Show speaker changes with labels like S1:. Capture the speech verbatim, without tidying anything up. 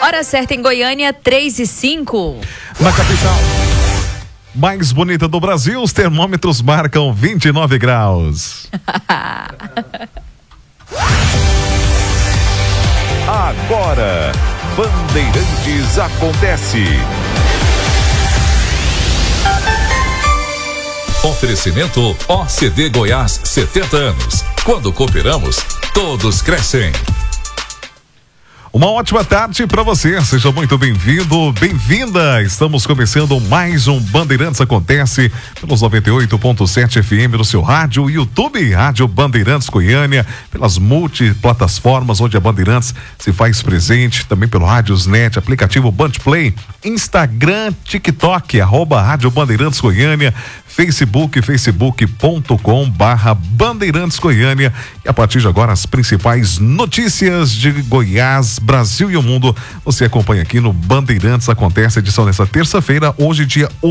S1: Hora certa em Goiânia, três e cinco.
S2: Na capital mais bonita do Brasil, os termômetros marcam vinte e nove graus.
S3: Agora, Bandeirantes acontece. Oferecimento O C D Goiás, setenta anos. Quando cooperamos, todos crescem.
S2: Uma ótima tarde para você, seja muito bem-vindo, bem-vinda. Estamos começando mais um Bandeirantes Acontece pelos noventa e oito ponto sete F M do seu rádio, YouTube, Rádio Bandeirantes Goiânia, pelas multiplataformas onde a Bandeirantes se faz presente, também pelo Rádiosnet, aplicativo Bandplay, Instagram, TikTok, arroba Rádio Bandeirantes Goiânia, Facebook, facebook ponto com barra Bandeirantes Goiânia. E a partir de agora, as principais notícias de Goiás, Brasil e o mundo, você acompanha aqui no Bandeirantes Acontece, edição dessa terça-feira, hoje dia